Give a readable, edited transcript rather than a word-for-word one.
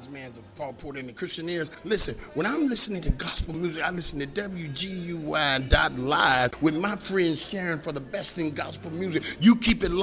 odds man of Paul Porter and the Christian Ears. Listen, when I'm listening to gospel music, I listen to WGUY.live with my friend Sharon for the best in gospel music. You keep it locked.